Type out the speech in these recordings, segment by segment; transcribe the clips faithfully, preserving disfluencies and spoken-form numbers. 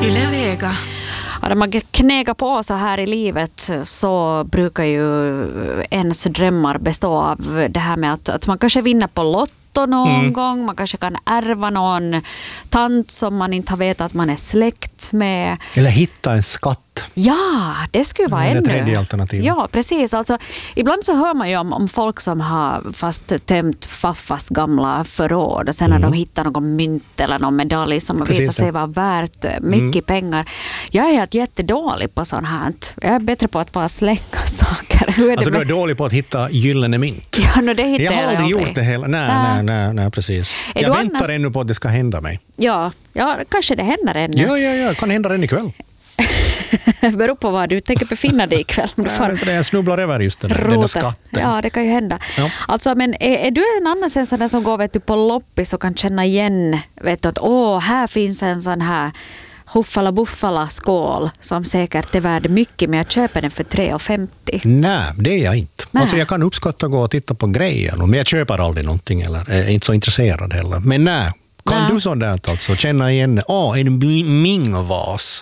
Yle Vega. När man knägar på så här i livet så brukar ju ens drömmar bestå av det här med att, att man kanske vinner på lotto någon mm. gång. Man kanske kan ärva någon tant som man inte har vetat att man är släkt med. Eller hitta en skatt. Ja, det skulle vara det ännu. Det tredje alternativet. Ja, precis. Alltså, ibland så hör man ju om, om folk som har fast tömt faffas gamla förråd och sen mm. när de hittar någon mynt eller någon medalj som precis, visar sig vara värt mycket mm. pengar. Jag är helt jättedålig på sånt här. Jag är bättre på att bara slänga saker. Hur är alltså det du är dålig på att hitta gyllene mynt. Ja, no, det hittar jag. Jag har aldrig jag gjort det hela. Nej, nej, nej, nej precis. Är jag väntar annars... ännu på att det ska hända mig. Ja, ja, kanske det händer ännu. Ja, ja, ja. Kan hända den ikväll. Beror på vad du tänker befinna dig ikväll. Du får... ja, så det är snubblar över just den, den där skatten. Ja, det kan ju hända. Ja. Alltså, men är, är du en annan sen sån som går vet du, på loppis och kan känna igen vet du, att åh, här finns en sån här huffala buffala skål som säkert är värd mycket, men jag köper den för tre femtio. Nej, det är jag inte. Alltså, jag kan uppskatta att gå och titta på grejer, men jag köper aldrig någonting eller är inte så intresserad heller. Men nej, kan nej. du sånt där alltså känna igen, åh, oh, är det min vas?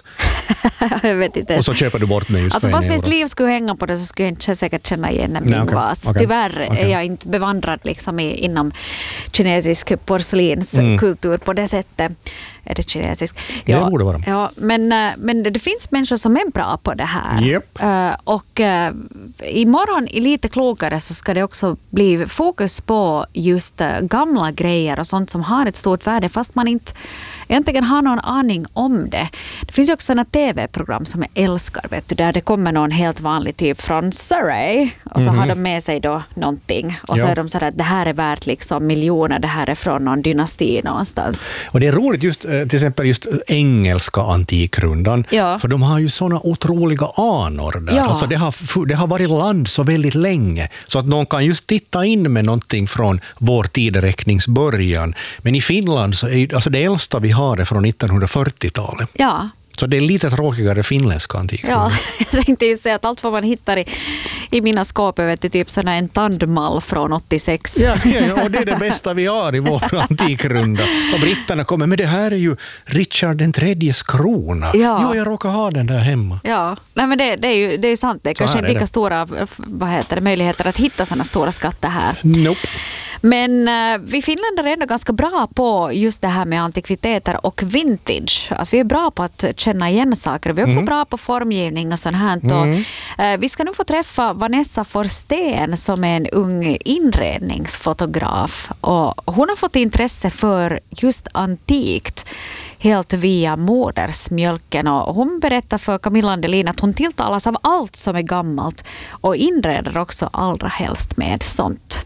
Jag vet inte. Och så köper du bort mig just alltså, för fast en mitt euro. liv skulle hänga på det så skulle jag inte säkert känna igen en min okay. vas. Okay. Tyvärr okay. är jag inte bevandrad liksom i, inom kinesisk porslinskultur mm. på det sättet. Är det kinesisk? Ja, det borde vara. Ja, men, men det, det finns människor som är bra på det här. Yep. Uh, och uh, imorgon i Lite klokare så ska det också bli fokus på just uh, gamla grejer och sånt som har ett stort värde fast man inte egentligen har någon aning om det. Det finns ju också sådana tv-program som jag älskar, vet du, där det kommer någon helt vanlig typ från Surrey och så mm-hmm. har de med sig då någonting och så ja. är de sådär att det här är värt liksom miljoner, det här är från någon dynasti någonstans. Och det är roligt just till exempel just engelska antikrundan, ja. för de har ju sådana otroliga anor där. Ja. Alltså det har, det har varit land så väldigt länge så att någon kan just titta in med någonting från vår tideräkningsbörjan. Men i Finland så är alltså det äldsta vi har det från nittonhundrafyrtiotalet. Ja. Så det är lite tråkigare finländska antikrundor. Ja, jag tänkte ju säga att allt vad man hittar i, i mina skåp är vet du, typ sån en tandmall från åttiosex. Ja, ja, och det är det bästa vi har i vår antikrunda. Och britterna kommer, men det här är ju Richard den tredjes krona. Ja. Jo, jag råkar ha den där hemma. Ja, nej, men det, det är ju det är sant. Det är kanske inte lika det. stora vad heter det, möjligheter att hitta såna stora skatter här. Nope. Men uh, vi finländare är ändå ganska bra på just det här med antikviteter och vintage. Att vi är bra på att känna igen saker. Vi är också mm. bra på formgivning och sånt här. Mm. Och, uh, vi ska nu få träffa Vanessa Forsten som är en ung inredningsfotograf. Och hon har fått intresse för just antikt helt via modersmjölken. Och hon berättar för Camilla Andelin att hon tilltalas av allt som är gammalt och inreder också allra helst med sånt.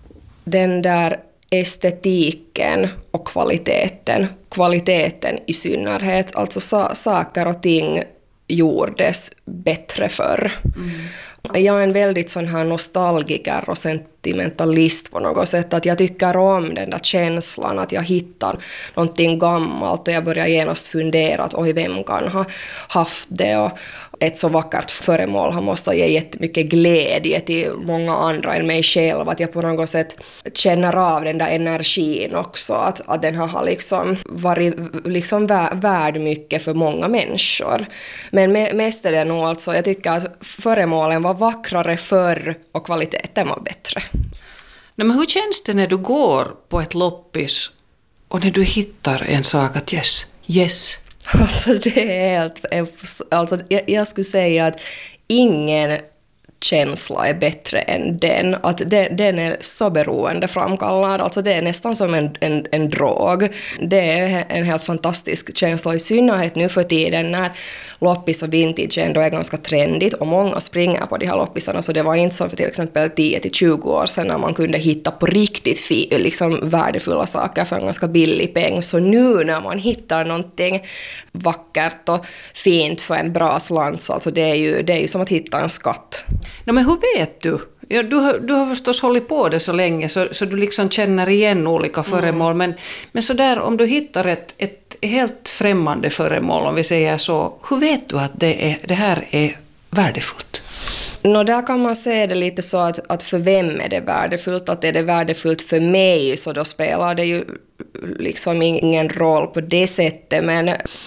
Den där estetiken och kvaliteten, kvaliteten i synnerhet, alltså sa- saker och ting gjordes bättre förr. Mm. Jag är en väldigt sån här nostalgiker och sentimentalist på något sätt, att jag tycker om den där känslan att jag hittar någonting gammalt och jag börjar genast fundera att oj, vem kan ha haft det, och ett så vackert föremål har måste ge jättemycket glädje till många andra än mig själv, att jag på något sätt känner av den där energin också, att, att den har liksom varit liksom värd mycket för många människor. Men mest är det nog alltså, jag tycker att föremålen var vackrare förr och kvaliteten var bättre. Nej, men hur känns det när du går på ett loppis och när du hittar en sak att yes, yes? Alltså det är helt, alltså jag, jag skulle säga att ingen känsla är bättre än den. Att det, den är så beroendeframkallad. Alltså det är nästan som en, en, en drog. Det är en helt fantastisk känsla, i synnerhet nu för tiden när loppis och vintage ändå är ganska trendigt och många springer på de här loppisarna. Så det var inte som för till exempel tio till tjugo år sedan när man kunde hitta på riktigt fi, liksom värdefulla saker för en ganska billig peng. Så nu när man hittar någonting vackert och fint för en bra slant, så alltså det är ju, det är ju som att hitta en skatt. No, men hur vet du? Ja, du, har, du har förstås hållit på det så länge så, så du liksom känner igen olika föremål. Mm. Men, men så där, om du hittar ett, ett helt främmande föremål, om vi säger så, hur vet du att det, är, det här är värdefullt? No, där kan man se det lite så att, att för vem är det värdefullt? Att är det värdefullt för mig, så då spelar det ju liksom ingen roll på det sättet. Men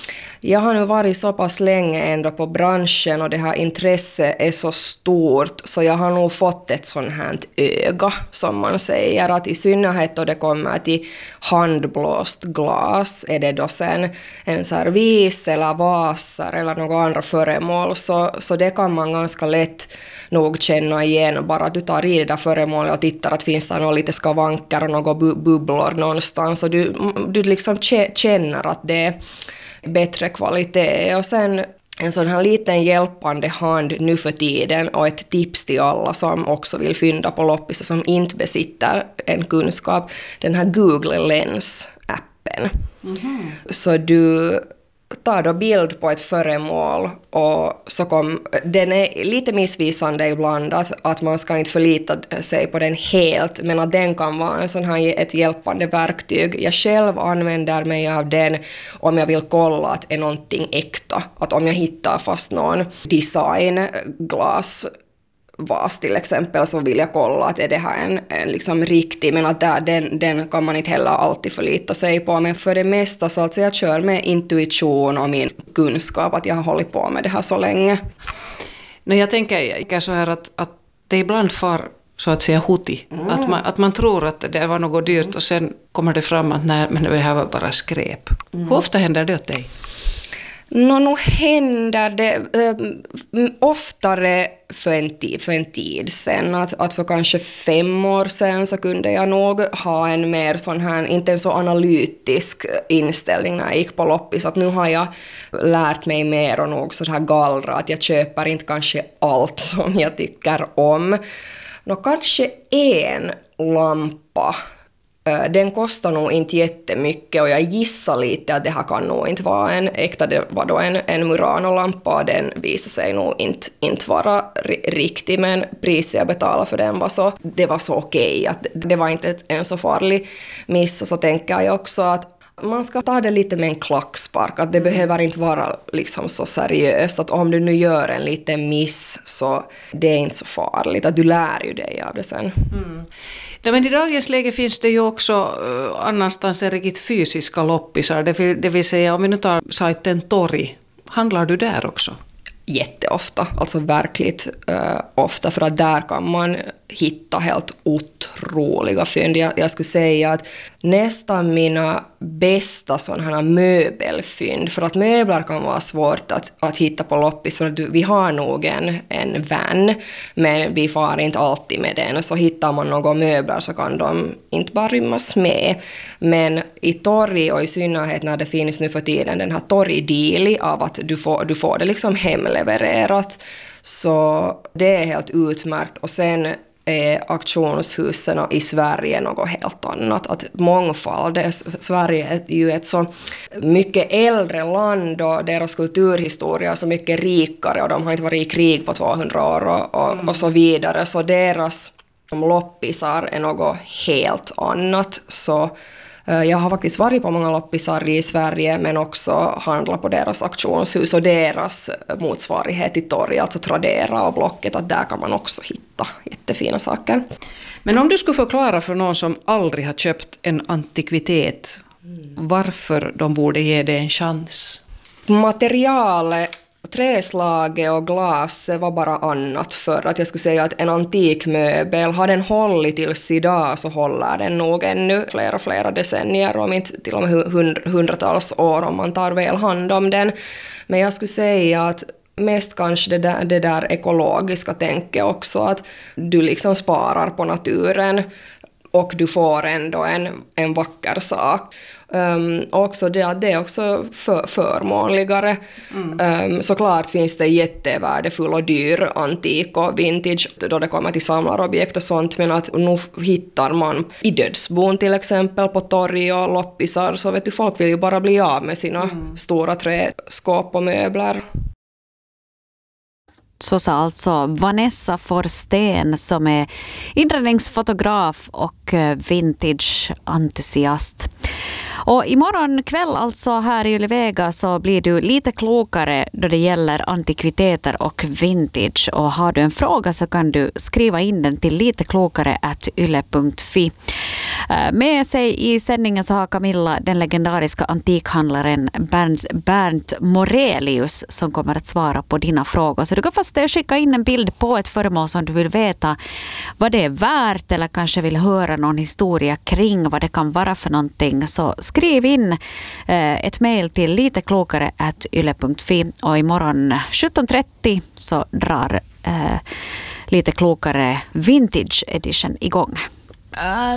jag har nu varit så pass länge ändå på branschen och det här intresset är så stort så jag har nog fått ett sånt här öga som man säger att i synnerhet då det kommer till handblåst glas är det då sen en servis eller vaser eller några andra föremål så, så det kan man ganska lätt nog känna igen bara att du tar i det där föremålet och tittar att finns det några lite skavanker och några bu- bubblor någonstans och du, du liksom känner att det är bättre kvalitet och sen en sån här liten hjälpande hand nu för tiden och ett tips till alla som också vill fynda på loppis och som inte besitter en kunskap, den här Google Lens-appen. Mm-hmm. Så du tar då bild på ett föremål och så kom, den är lite missvisande ibland att, att man ska inte förlita sig på den helt men att den kan vara en sån här, ett hjälpande verktyg. Jag själv använder mig av den om jag vill kolla att är någonting äkta. Att om jag hittar fast någon designglas vas till exempel så vill jag kolla att är det här en, en liksom riktig men att där, den, den kan man inte heller alltid förlita sig på men för det mesta så alltså jag kör med intuition och min kunskap att jag har hållit på med det här så länge. No, jag tänker så här att, att det ibland far så att säga huti. Mm. Att, man, att man tror att det var något dyrt mm. och sen kommer det fram att nej, men det här var bara skräp. Mm. Hur ofta händer det åt dig? Nå, no, händer det äh, oftare för en, tid, för en tid sen. Att, att för kanske fem år sen så kunde jag nog ha en mer sån här, inte en så analytisk inställning när jag gick på loppis. Att nu har jag lärt mig mer och nog så här gallra att jag köper inte kanske allt som jag tycker om. Nå, kanske en lampa. Den kostar nog inte jättemycket och jag gissar lite att det här kan nog inte vara en äkta, det var då en, en Murano-lampa och den visade sig nog inte, inte vara riktig men priset jag betalade för den var så, det var så okej att det var inte en så farlig miss och så tänker jag också att man ska ta det lite med en klackspark, att det behöver inte vara liksom så seriöst att om du nu gör en liten miss så det är inte så farligt, att du lär ju dig av det sen. Mm. Ja, men i dagens läge finns det ju också uh, annanstans en riktigt fysiska loppisar, det vill, det vill säga om vi nu tar sajten Tori, handlar du där också? Jätteofta, alltså verkligt uh, ofta för att där kan man hitta helt otroliga fynd. Jag, jag skulle säga att nästan mina bästa sådana här möbelfynd, för att möbler kan vara svårt att, att hitta på loppis för att du, vi har nog en, en van men vi far inte alltid med den och så hittar man några möbler så kan de inte bara rymmas med. Men i Tori och i synnerhet när det finns nu för tiden den här Tori-deali av att du får, du får det liksom hemlevererat så det är helt utmärkt och sen är auktionshusen i Sverige något helt annat. Att mångfald, Sverige är ju ett så mycket äldre land och deras kulturhistoria är så mycket rikare och de har inte varit i krig på tvåhundra år och, och, mm. och så vidare. Så deras loppisar är något helt annat. Så jag har faktiskt varit på många loppisar i Sverige men också handlat på deras auktionshus och deras motsvarighet i torg, alltså Tradera och Blocket, att där kan man också hitta jättefina saker. Men om du skulle förklara för någon som aldrig har köpt en antikvitet, mm. varför de borde ge det en chans? Materialet, träslaget och glas var bara annat för att jag skulle säga att en antik möbel, har den hållit tills idag så håller den nog ännu flera flera decennier om inte till och med hund, hundratals år om man tar väl hand om den. Men jag skulle säga att mest kanske det där, det där ekologiska tänket också, att du liksom sparar på naturen och du får ändå en, en vacker sak. Um, också det, det är också för, förmånligare. Mm. Um, såklart finns det jättevärdefull och dyr antik och vintage då det kommer till samlarobjekt och sånt, men att nu hittar man i dödsbon till exempel på torg och loppisar så vet du, folk vill ju bara bli av med sina mm. stora träskåp och möbler. Så sa alltså Vanessa Forsten som är inredningsfotograf och vintage-entusiast. Och imorgon kväll alltså här i Ylevega så blir du lite klokare då det gäller antikviteter och vintage. Och har du en fråga så kan du skriva in den till liteklokare at yle punkt fi. Med sig i sändningen så har Camilla den legendariska antikhandlaren Bernt, Bernt Morelius som kommer att svara på dina frågor. Så du kan fast skicka in en bild på ett föremål som du vill veta vad det är värt eller kanske vill höra någon historia kring vad det kan vara för någonting. Så skriv in eh, ett mejl till liteklokare at yle punkt fi och imorgon sjutton trettio så drar eh, Lite klokare Vintage Edition igång.